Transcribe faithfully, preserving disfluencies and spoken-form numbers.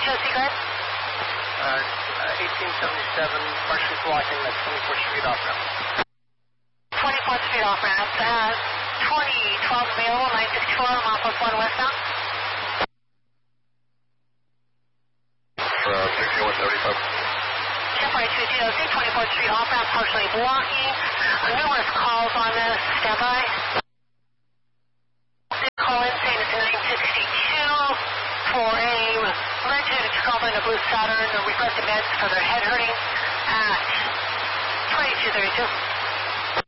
Josie, go ahead. Uh, eighteen seventy-seven, partially blocking the twenty-fourth Street off-ramp. twenty-fourth Street off-ramp. Uh, twenty twelve available, nine sixty-four, mile plus one westbound. For uh, sixty-one seventy-five. Temporary two zero, see twenty-fourth Street off-ramp, partially blocking. Uh, numerous calls on this. Stand by. Call in saying it's nine sixty-two for a registered Tacoma and a Blue Saturn. Requested meds for their head hurting at twenty-two thirty-two.